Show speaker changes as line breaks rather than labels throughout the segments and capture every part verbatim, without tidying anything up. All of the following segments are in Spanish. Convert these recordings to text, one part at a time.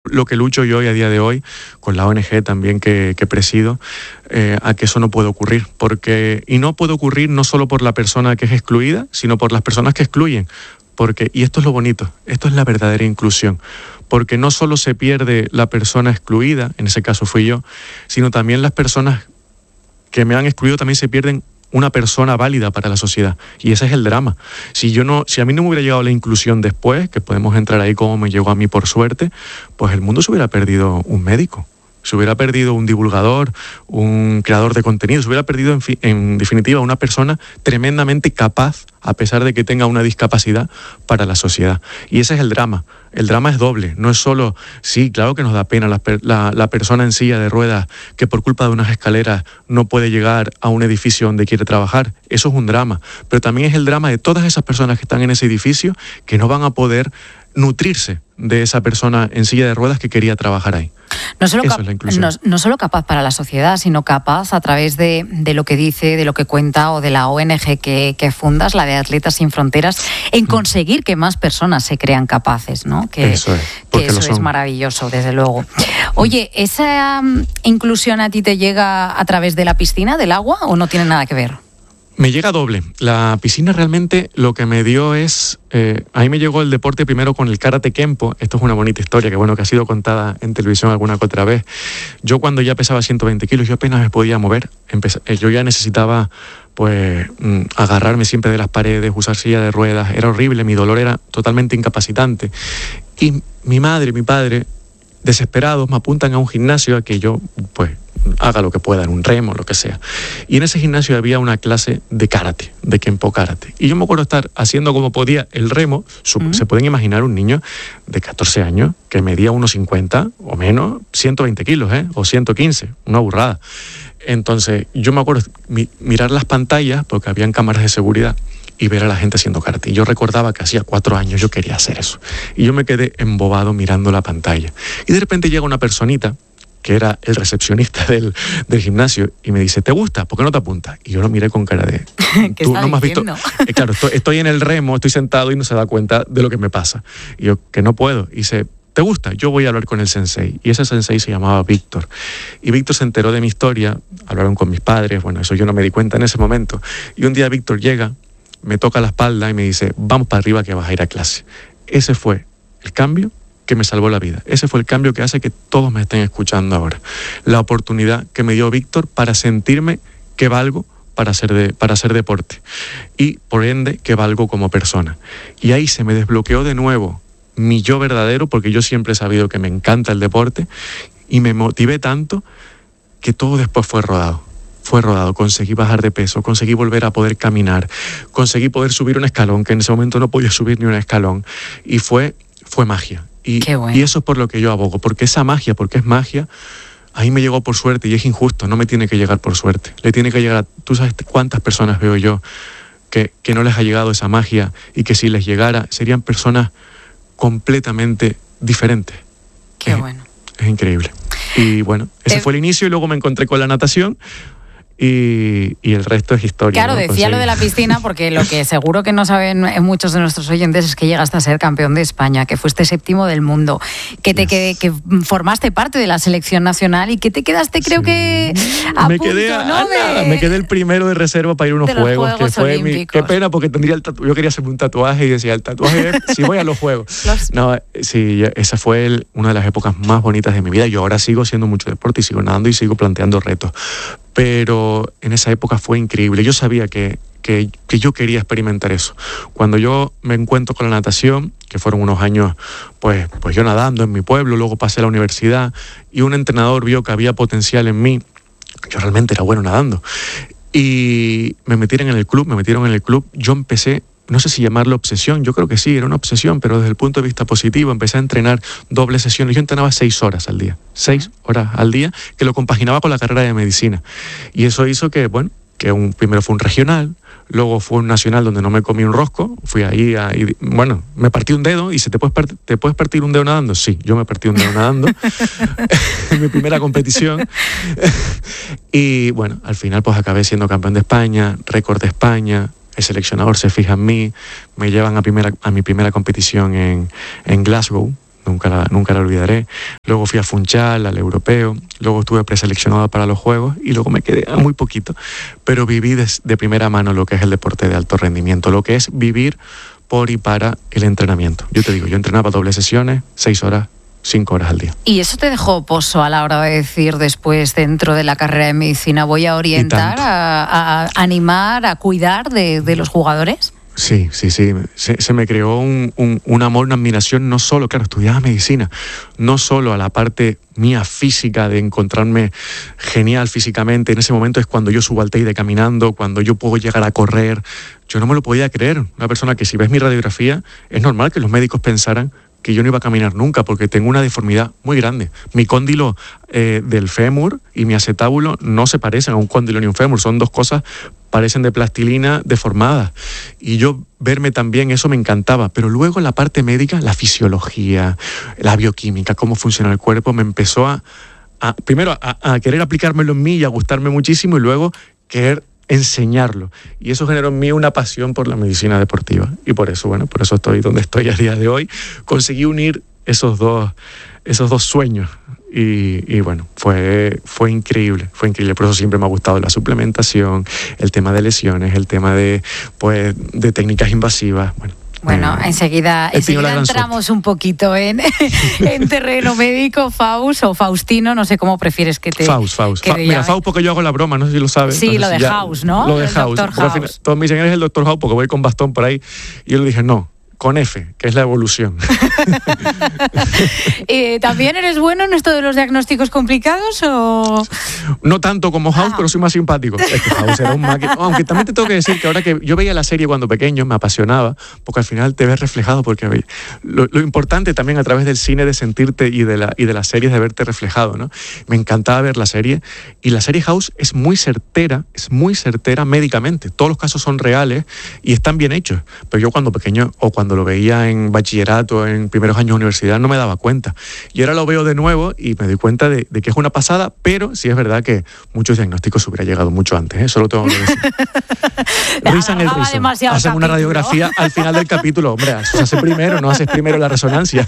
lo que lucho yo hoy a día de hoy, con la O N G también que, que presido, eh, a que eso no puede ocurrir. Porque, y no puede ocurrir no solo por la persona que es excluida, sino por las personas que excluyen. Porque, y esto es lo bonito, esto es la verdadera inclusión. Porque no solo se pierde la persona excluida, en ese caso fui yo, sino también las personas que me han excluido también se pierden una persona válida para la sociedad. Y ese es el drama. Si yo no, si a mí no me hubiera llegado la inclusión después, que podemos entrar ahí como me llegó a mí por suerte, pues el mundo se hubiera perdido un médico, se hubiera perdido un divulgador, un creador de contenido, se hubiera perdido en, fi, en definitiva una persona tremendamente capaz, a pesar de que tenga una discapacidad, para la sociedad. Y ese es el drama. El drama es doble, no es solo, sí, claro que nos da pena la, la, la persona en silla de ruedas que por culpa de unas escaleras no puede llegar a un edificio donde quiere trabajar, eso es un drama, pero también es el drama de todas esas personas que están en ese edificio que no van a poder nutrirse de esa persona en silla de ruedas que quería trabajar ahí.
No solo, cap- es no, no solo capaz para la sociedad, sino capaz a través de, de lo que dice, de lo que cuenta o de la O N G que, que fundas, la de Atletas Sin Fronteras, en conseguir que más personas se crean capaces, ¿no? Que
eso es,
que eso es maravilloso, desde luego. Oye, ¿esa um, inclusión a ti te llega a través de la piscina, del agua, o no tiene nada que ver?
Me llega doble. La piscina realmente lo que me dio es... Eh, ahí me llegó el deporte primero con el karate kempo. Esto es una bonita historia que bueno que ha sido contada en televisión alguna que otra vez. Yo cuando ya pesaba ciento veinte kilos, yo apenas me podía mover. Empecé, yo ya necesitaba pues mm, agarrarme siempre de las paredes, usar silla de ruedas. Era horrible, mi dolor era totalmente incapacitante. Y mi madre y mi padre, desesperados, me apuntan a un gimnasio a que yo pues haga lo que pueda, en un remo, lo que sea. Y en ese gimnasio había una clase de karate, de kempo karate. Y yo me acuerdo estar haciendo como podía el remo. Mm. Se pueden imaginar un niño de catorce años que medía uno cincuenta o menos, ciento veinte kilos, ¿eh? O ciento quince, una burrada. Entonces yo me acuerdo mi, mirar las pantallas, porque habían cámaras de seguridad, y ver a la gente haciendo karate. Y yo recordaba que hacía cuatro años yo quería hacer eso. Y yo me quedé embobado mirando la pantalla. Y de repente llega una personita que era el recepcionista del, del gimnasio, y me dice, ¿te gusta? ¿Por qué no te apuntas? Y yo lo miré con cara de...
¿Qué
¿Tú
está
no me has visto?
diciendo?
Eh, claro, estoy, estoy en el remo, estoy sentado y no se da cuenta de lo que me pasa. Y yo, que no puedo. Y dice, ¿te gusta? Yo voy a hablar con el sensei. Y ese sensei se llamaba Víctor. Y Víctor se enteró de mi historia, hablaron con mis padres, bueno, eso yo no me di cuenta en ese momento. Y un día Víctor llega, me toca la espalda y me dice, vamos para arriba que vas a ir a clase. Ese fue el cambio que me salvó la vida. Ese fue el cambio que hace que todos me estén escuchando ahora. La oportunidad que me dio Víctor para sentirme que valgo para hacer, de, para hacer deporte. Y por ende que valgo como persona. Y ahí se me desbloqueó de nuevo mi yo verdadero, porque yo siempre he sabido que me encanta el deporte, y me motivé tanto que todo después fue rodado. Fue rodado, conseguí bajar de peso, conseguí volver a poder caminar, conseguí poder subir un escalón, que en ese momento no podía subir ni un escalón, y fue, fue magia. Y,
bueno.
y eso es por lo que yo abogo, porque esa magia, porque es magia, ahí me llegó por suerte, y es injusto, no me tiene que llegar por suerte, le tiene que llegar a... ¿Tú sabes cuántas personas veo yo que, que no les ha llegado esa magia, y que si les llegara serían personas completamente diferentes?
Qué
es,
bueno.
Es increíble. Y bueno, ese
eh,
fue el inicio, y luego me encontré con la natación. Y, y el resto es historia.
Claro,
¿no?
decía
Conseguí.
Lo de la piscina, porque lo que seguro que no saben muchos de nuestros oyentes es que llegaste a ser campeón de España, que fuiste séptimo del mundo, que te yes. que, que formaste parte de la selección nacional y que te quedaste, creo sí. que a
me
punto,
quedé,
¿no?
De... me quedé el primero de reserva para ir a unos juegos, juegos, que fue mi, qué pena, porque tendría el tatu... yo quería hacerme un tatuaje y decía, el tatuaje es si voy a los juegos. Los... No, sí, esa fue el, una de las épocas más bonitas de mi vida. Yo ahora sigo haciendo mucho deporte y sigo nadando y sigo planteando retos. Pero en esa época fue increíble. Yo sabía que, que, que yo quería experimentar eso. Cuando yo me encuentro con la natación, que fueron unos años, pues, pues yo nadando en mi pueblo, luego pasé a la universidad, y un entrenador vio que había potencial en mí. Yo realmente era bueno nadando. Y me metieron en el club, me metieron en el club. Yo empecé, no sé si llamarlo obsesión, yo creo que sí, era una obsesión, pero desde el punto de vista positivo, empecé a entrenar dobles sesiones. Yo entrenaba seis horas al día, seis horas al día, que lo compaginaba con la carrera de medicina. Y eso hizo que, bueno, que un, primero fue un regional, luego fue un nacional donde no me comí un rosco, fui ahí, a, y, bueno, me partí un dedo, y ¿se te puedes, part- ¿te puedes partir un dedo nadando? Sí, yo me partí un dedo nadando, en mi primera competición. Y bueno, al final pues acabé siendo campeón de España, récord de España. El seleccionador se fija en mí, me llevan a, primera, a mi primera competición en, en Glasgow, nunca la, nunca la olvidaré. Luego fui a Funchal, al europeo, luego estuve preseleccionado para los Juegos y luego me quedé a muy poquito, pero viví de, de primera mano lo que es el deporte de alto rendimiento, lo que es vivir por y para el entrenamiento. Yo te digo, yo entrenaba dobles sesiones, seis horas, cinco horas al día.
¿Y eso te dejó pozo a la hora de decir después, dentro de la carrera de medicina, voy a orientar, a, a animar, a cuidar de, de los jugadores?
Sí, sí, sí. Se, se me creó un, un, un amor, una admiración, no solo, claro, estudiaba medicina, no solo a la parte mía física de encontrarme genial físicamente. En ese momento es cuando yo subo al Teide caminando, cuando yo puedo llegar a correr. Yo no me lo podía creer. Una persona que, si ves mi radiografía, es normal que los médicos pensaran que yo no iba a caminar nunca, porque tengo una deformidad muy grande. Mi cóndilo eh, del fémur y mi acetábulo no se parecen a un cóndilo ni un fémur, son dos cosas, parecen de plastilina deformadas. Y yo verme también, eso me encantaba. Pero luego la parte médica, la fisiología, la bioquímica, cómo funciona el cuerpo, me empezó a, a primero a, a querer aplicármelo en mí y a gustarme muchísimo, y luego querer enseñarlo. Y eso generó en mí una pasión por la medicina deportiva. Y por eso, bueno, por eso estoy donde estoy a día de hoy. Conseguí unir esos dos, esos dos sueños. Y, y bueno, fue, fue increíble, fue increíble. Por eso siempre me ha gustado la suplementación, el tema de lesiones, el tema de, pues, de técnicas invasivas. Bueno,
Bueno, eh, enseguida, enseguida entramos suerte. un poquito en, en terreno médico. Faust o Faustino, no sé cómo prefieres que te
Faust, Faust.
Que
Fa- Mira, Faust porque yo hago la broma, no sé si lo sabes.
Sí,
no
lo
sé
de
si ya,
House, ¿no?
Lo de
el
House.
House.
Al final, todos me dicen, eres el doctor House porque voy con bastón por ahí. Y yo le dije, no, con F, que es la evolución.
eh, ¿También eres bueno en esto de los diagnósticos complicados o...?
No tanto como House, ah. pero soy más simpático. Es que House era un máquina. Aunque también te tengo que decir que ahora que yo veía la serie cuando pequeño, me apasionaba, porque al final te ves reflejado, porque lo, lo importante también a través del cine de sentirte y de, la, y de las series de verte reflejado, ¿no? Me encantaba ver la serie, y la serie House es muy certera, es muy certera médicamente. Todos los casos son reales y están bien hechos. Pero yo cuando pequeño, o cuando lo veía en bachillerato, en primeros años de universidad, no me daba cuenta. Y ahora lo veo de nuevo y me doy cuenta de, de que es una pasada, pero sí es verdad que muchos diagnósticos hubiera llegado mucho antes, ¿eh? Eso lo tengo que decir. Rizan el rizo. Hacen capítulo. Una radiografía al final del capítulo. Hombre, eso se hace primero, no haces primero la resonancia.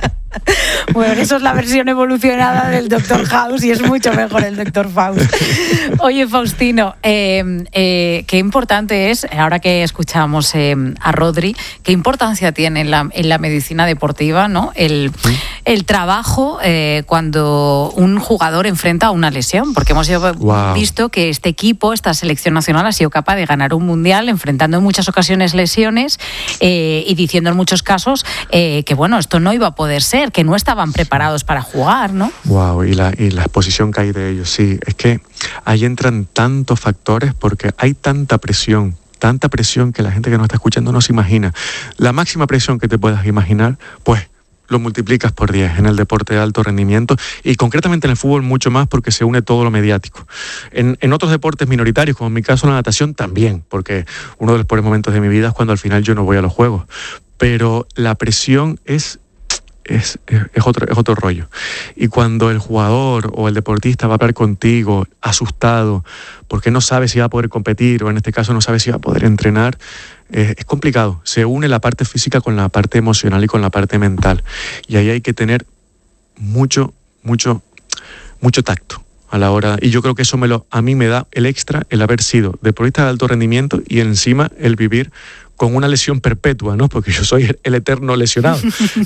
Bueno, eso es la versión evolucionada del doctor House y es mucho mejor el doctor Faust. Oye, Faustino, eh, eh, qué importante es, ahora que escuchamos eh, a Rodri, qué importancia tiene en la, en la medicina deportiva, ¿no? El, ¿Sí? el trabajo eh, cuando un jugador enfrenta una lesión, porque hemos wow. visto que este equipo, esta selección nacional, ha sido capaz de ganar un mundial enfrentando en muchas ocasiones lesiones eh, y diciendo en muchos casos eh, que, bueno, esto no iba a poder ser, que no estaban preparados para jugar, ¿no?
Wow, y la, y la exposición que hay de ellos, sí. Es que ahí entran tantos factores porque hay tanta presión, tanta presión que la gente que nos está escuchando no se imagina. La máxima presión que te puedas imaginar, pues lo multiplicas por diez en el deporte de alto rendimiento y concretamente en el fútbol mucho más porque se une todo lo mediático. En, en otros deportes minoritarios, como en mi caso la natación, también, porque uno de los peores momentos de mi vida es cuando al final yo no voy a los juegos. Pero la presión es Es, es, otro, es otro rollo. Y cuando el jugador o el deportista va a hablar contigo asustado porque no sabe si va a poder competir o en este caso no sabe si va a poder entrenar, eh, es complicado. Se une la parte física con la parte emocional y con la parte mental. Y ahí hay que tener mucho, mucho, mucho tacto a la hora. Y yo creo que eso me lo, a mí me da el extra el haber sido deportista de alto rendimiento y encima el vivir con una lesión perpetua, ¿no? Porque yo soy el eterno lesionado.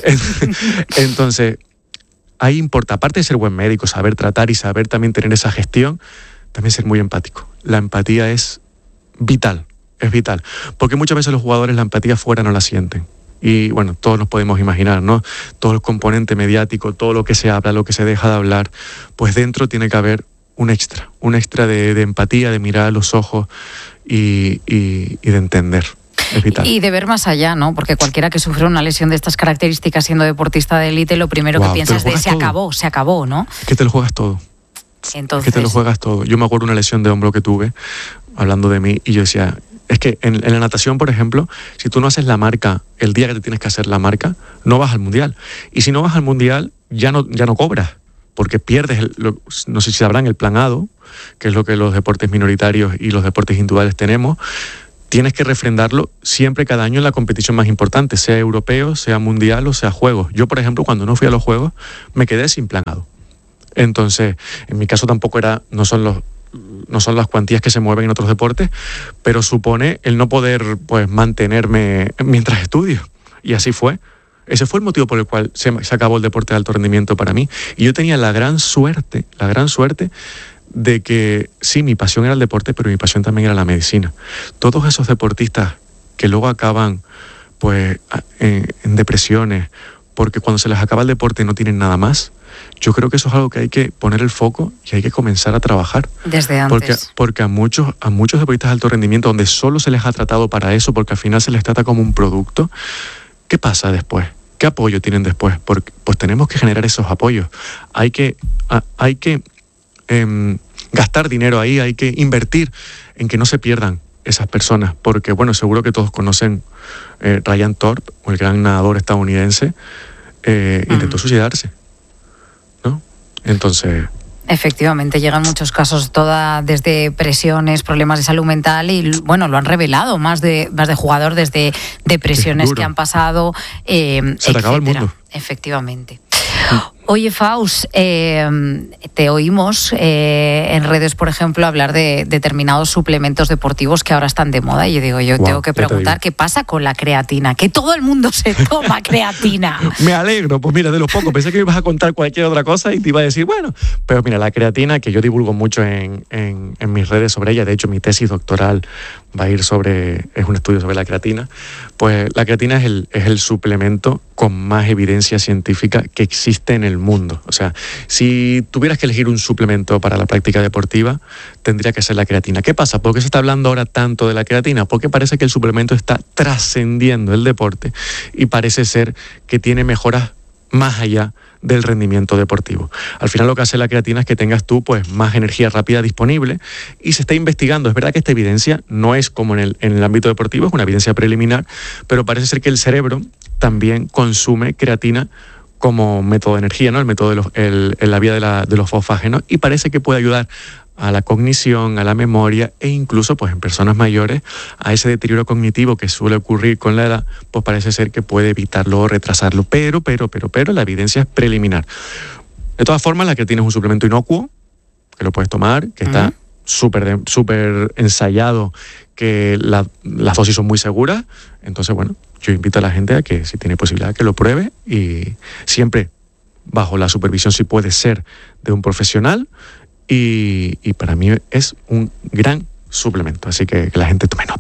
Entonces, ahí importa, aparte de ser buen médico, saber tratar y saber también tener esa gestión, también ser muy empático. La empatía es vital, es vital. Porque muchas veces los jugadores la empatía fuera no la sienten. Y bueno, todos nos podemos imaginar, ¿no? Todo el componente mediático, todo lo que se habla, lo que se deja de hablar, pues dentro tiene que haber un extra, un extra de, de empatía, de mirar a los ojos y, y, y de entender.
Y de ver más allá, ¿no? Porque cualquiera que sufre una lesión de estas características siendo deportista de élite, lo primero wow, que piensas es de se todo. acabó, se acabó, ¿no?
Es que te lo juegas todo.
Entonces...
Es que te lo juegas todo. Yo me acuerdo una lesión de hombro que tuve, hablando de mí, y yo decía, es que en, en la natación, por ejemplo, si tú no haces la marca el día que te tienes que hacer la marca, no vas al mundial. Y si no vas al mundial, ya no, ya no cobras, porque pierdes, el, lo, no sé si sabrán, el planado, que es lo que los deportes minoritarios y los deportes individuales tenemos. tienes que refrendarlo siempre cada año en la competición más importante, sea europeo, sea mundial o sea juegos. Yo, por ejemplo, cuando no fui a los juegos, me quedé sin plan A. Entonces, en mi caso tampoco era, no son los, no son las cuantías que se mueven en otros deportes, pero supone el no poder, pues, mantenerme mientras estudio. Y así fue. Ese fue el motivo por el cual se, se acabó el deporte de alto rendimiento para mí. Y yo tenía la gran suerte, la gran suerte de que sí, mi pasión era el deporte, pero mi pasión también era la medicina. Todos esos deportistas que luego acaban pues en, en depresiones, porque cuando se les acaba el deporte no tienen nada más, yo creo que eso es algo que hay que poner el foco y hay que comenzar a trabajar.
Desde antes.
Porque, porque a muchos, a muchos deportistas de alto rendimiento, donde solo se les ha tratado para eso, porque al final se les trata como un producto, ¿qué pasa después? ¿Qué apoyo tienen después? Porque, pues tenemos que generar esos apoyos. Hay que... A, hay que Eh, gastar dinero ahí, hay que invertir en que no se pierdan esas personas, porque bueno, seguro que todos conocen eh, Ryan Thorpe, o el gran nadador estadounidense, eh, mm. intentó suicidarse, ¿no? Entonces...
Efectivamente, llegan muchos casos, toda desde presiones, problemas de salud mental y bueno, lo han revelado más de más de jugador desde depresiones que han pasado. Eh,
Se te acaba el mundo.
Efectivamente. Oye, Faust, eh, te oímos eh, en redes, por ejemplo, hablar de determinados suplementos deportivos que ahora están de moda. Y yo digo, yo wow, tengo que preguntar qué pasa con la creatina, que todo el mundo se toma creatina.
Me alegro, pues mira, de los pocos. Pensé que me ibas a contar cualquier otra cosa y te iba a decir, bueno, pero mira, la creatina, que yo divulgo mucho en, en, en mis redes sobre ella, de hecho mi tesis doctoral va a ir sobre, es un estudio sobre la creatina, pues la creatina es el, es el suplemento con más evidencia científica que existe en el mundo. O sea, si tuvieras que elegir un suplemento para la práctica deportiva, tendría que ser la creatina. ¿Qué pasa? ¿Por qué se está hablando ahora tanto de la creatina? Porque parece que el suplemento está trascendiendo el deporte y parece ser que tiene mejoras más allá del rendimiento deportivo. Al final lo que hace la creatina es que tengas tú pues más energía rápida disponible y se está investigando. Es verdad que esta evidencia no es como en el, en el ámbito deportivo, es una evidencia preliminar, pero parece ser que el cerebro también consume creatina como método de energía, ¿no? El método de los, el, en la vía de, la, de los fosfágenos, y parece que puede ayudar a la cognición, a la memoria e incluso pues en personas mayores a ese deterioro cognitivo que suele ocurrir con la edad, pues parece ser que puede evitarlo o retrasarlo, pero, pero, pero, pero la evidencia es preliminar. De todas formas, la creatina es un suplemento inocuo, que lo puedes tomar, que está súper uh-huh. súper ensayado, que la, las dosis son muy seguras, entonces bueno, yo invito a la gente a que si tiene posibilidad que lo pruebe y siempre bajo la supervisión, si puede ser, de un profesional. Y, y para mí es un gran suplemento, así que que la gente tome nota.